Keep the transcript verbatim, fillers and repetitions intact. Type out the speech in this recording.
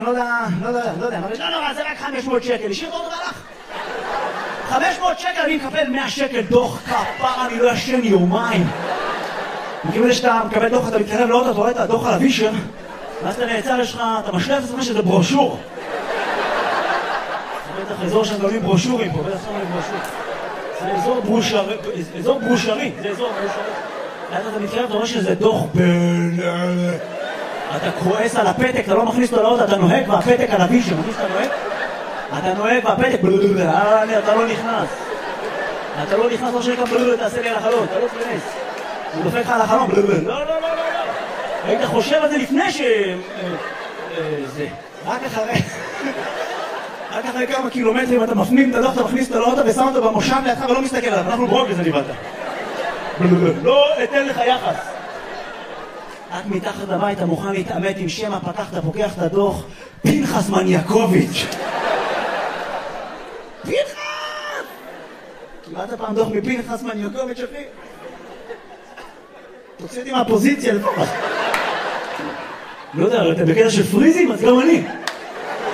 לא יודע, לא יודע, לא יודע, לא נורא, זה רק חמש מאות שקל, השאיר אותו והלך. חמש מאות שקל, אני מקבל מאה שקל דוח כפרה, אני לא ישן יומיים. מכיוון שאתה מקבל דוח, אתה מתקרב לאוטו, אתה רואה את הדוח על הווישר, ואז אתה נעצר, יש לך, אתה משלב את עצמך שזה ברושור. זה בטח אזור שהם גולים ברושורים פה, בטח שמים ברושור. זה אזור ברושרי, אזור ברושרי, זה אזור ברושרי. ואז אתה מתקרב, אתה רואה שזה דוח ב... אתה כועס על הפתק, אתה לא מכניס אותו לאוטו, אתה נוהג והפתק על הווישר, מכניס אתה נוהג? אתה נוהג והפתק, אתה לא נכנס. אתה לא נכנס, לא שנקרא, תעשה לי על החלון, אתה לא תכנס. הוא דופק לך על החלון, לא, לא, לא, לא, לא. היית חושב על זה לפני ש... זה. רק אחרי... רק אחרי כמה קילומטרים אתה מפנים את הדוח, אתה מכניס אותו לאוטו ושם אותו במושב לידך ולא מסתכל עליו, אנחנו ברוגז אני באת. לא אתן לך יחס. רק מתחת לבית אתה מוכן להתעמת עם שם הפקח, אתה פוקח את הדוח, פנחס מניאקוביץ'. פנחס! קיבלת פעם דוח מפנחס מניאקוביץ', אחי? תוציא אותי מהפוזיציה לפחות. לא יודע, אתה בקטע של פריזים, אז גם אני.